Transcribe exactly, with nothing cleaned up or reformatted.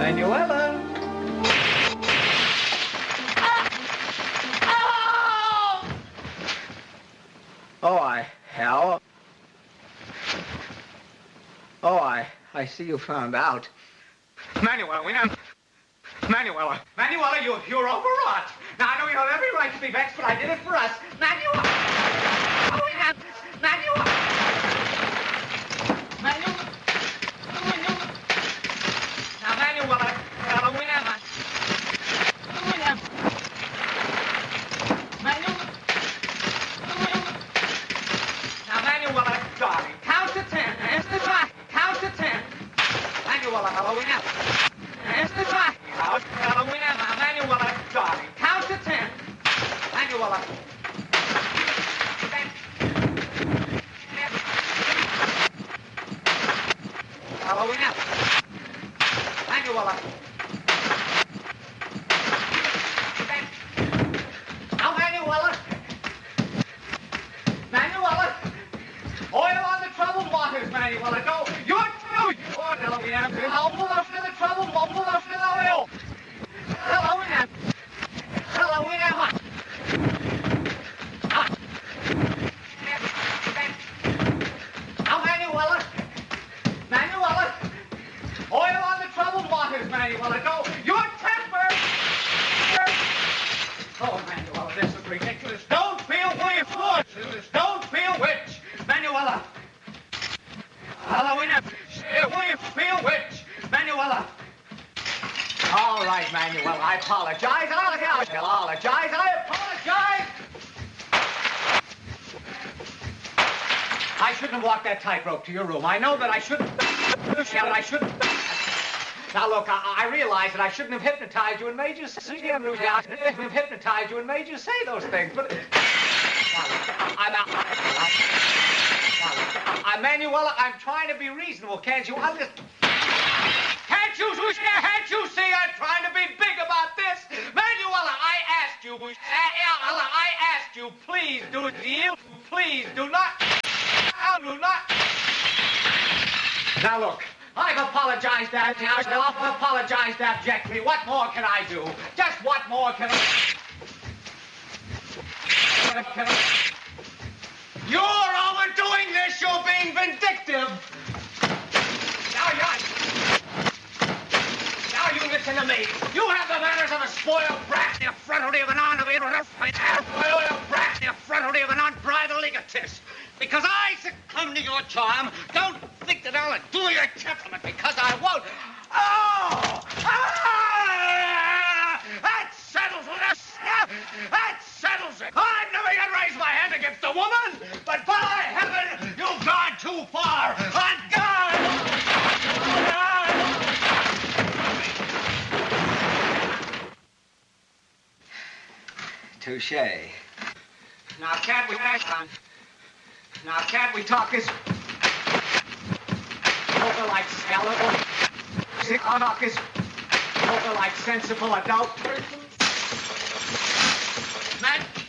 Manuela. Oh, I, Hal. Oh, I, I see you found out. Manuela, we know. Manuela. Manuela, you, you're overwrought. Now, I know you have every right to be vexed, but I did it for us. Manuela. Oh, we have. Manuela. Manuela. Manuela. Now, Manuela, uh, we have. We have. Manuela. Manuela. Now, Manuela, darling, count to ten. Answer the clock. Count to ten. Manuela, hello, we have. Answer the clock. Hello, we have. Manuela, darling, count to ten. Manuela. Hello, we have. Manuela. Now, Manuela. Manuela. Oil on the troubled waters, Manuela. Go. You're through. Oh, hello, we have. I'll pull up to the troubled water. I'll pull up to the oil. Hello, we have. Hello, we have. Now, Manuela. Manuela. Oil on the troubled waters, Manuela. Go. Your temper. Oh, Manuela, this is ridiculous. Don't feel William Force. Don't feel witch. Manuela. Hello, we have. William feel witch. Manuela. All right, Manuela, I apologize. I'll apologize. I apologize. I shouldn't have walked that tightrope to your room. I know that I shouldn't. I shouldn't. Now, look, I, I realize that I shouldn't have hypnotized you and made you say have hypnotized you and made you say those things, but I'm out. I'm Manuela. I'm trying to be reasonable, can't you? I'll just. Can't you, can't you see I'm trying to be big about this? Manuela, I asked you, I asked you, please do it, deal. Please do not, do not. Now look, I've apologized, I've apologized abjectly. What more can I do? Just what more can I... Can I... You're overdoing this, you're being vindictive. Now you're... Now you listen to me. You have the manners of a spoiled brat, the effrontery of an unbridled brat, the effrontery of an unbridled egotist. Because I succumb to your charm, don't think that I'll endure your temperament because I won't. Oh! Ah! That settles it. That settles it. I've never yet raised my hand against a woman, but by heaven, you've gone too far. On God! Touché. Now, can't we Now, can't we talk this over like skeletal? Talk this over like sensible adult persons? Man.